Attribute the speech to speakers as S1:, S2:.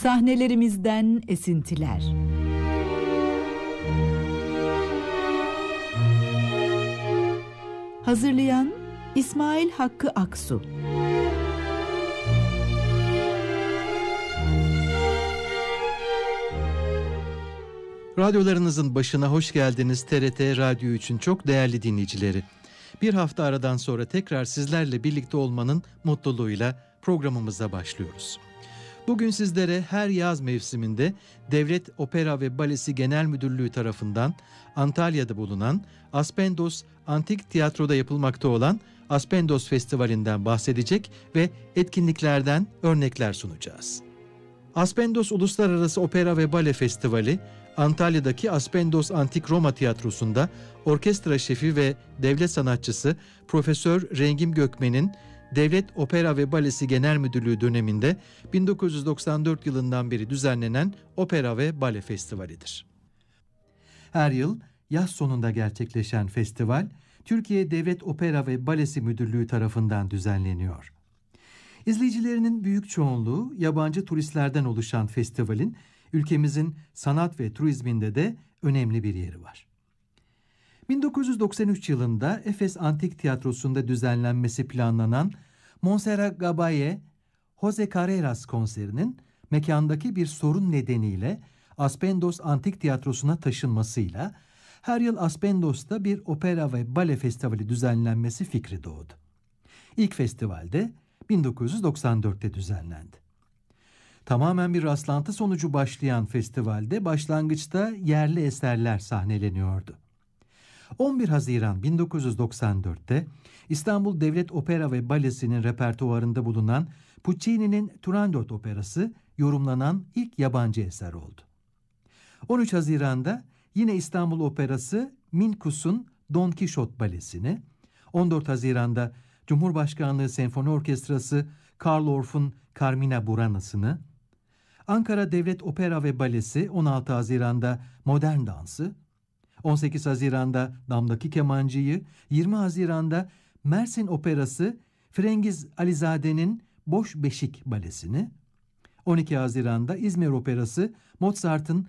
S1: Sahnelerimizden esintiler. Hazırlayan İsmail Hakkı Aksu.
S2: Radyolarınızın başına hoş geldiniz TRT Radyo 3'ün çok değerli dinleyicileri. Bir hafta aradan sonra tekrar sizlerle birlikte olmanın mutluluğuyla programımıza başlıyoruz. Bugün sizlere her yaz mevsiminde Devlet Opera ve Balesi Genel Müdürlüğü tarafından Antalya'da bulunan Aspendos Antik Tiyatro'da yapılmakta olan Aspendos Festivali'nden bahsedecek ve etkinliklerden örnekler sunacağız. Aspendos Uluslararası Opera ve Bale Festivali, Antalya'daki Aspendos Antik Roma Tiyatrosu'nda orkestra şefi ve devlet sanatçısı Profesör Rengim Gökmen'in Devlet Opera ve Balesi Genel Müdürlüğü döneminde 1994 yılından beri düzenlenen Opera ve Bale Festivali'dir. Her yıl yaz sonunda gerçekleşen festival, Türkiye Devlet Opera ve Balesi Müdürlüğü tarafından düzenleniyor. İzleyicilerinin büyük çoğunluğu yabancı turistlerden oluşan festivalin ülkemizin sanat ve turizminde de önemli bir yeri var. 1993 yılında Efes Antik Tiyatrosu'nda düzenlenmesi planlanan Montserrat Caballé, Jose Carreras konserinin mekandaki bir sorun nedeniyle Aspendos Antik Tiyatrosu'na taşınmasıyla her yıl Aspendos'ta bir opera ve bale festivali düzenlenmesi fikri doğdu. İlk festivalde 1994'te düzenlendi. Tamamen bir rastlantı sonucu başlayan festivalde başlangıçta yerli eserler sahneleniyordu. 11 Haziran 1994'te İstanbul Devlet Opera ve Balesi'nin repertuarında bulunan Puccini'nin Turandot operası yorumlanan ilk yabancı eser oldu. 13 Haziran'da yine İstanbul Operası Minkus'un Don Kişot Balesi'ni, 14 Haziran'da Cumhurbaşkanlığı Senfoni Orkestrası Karl Orff'un Carmina Burana'sını, Ankara Devlet Opera ve Balesi 16 Haziran'da Modern Dansı, 18 Haziran'da Damdaki Kemancı'yı, 20 Haziran'da Mersin Operası Frengiz Alizade'nin Boş Beşik Balesini, 12 Haziran'da İzmir Operası Mozart'ın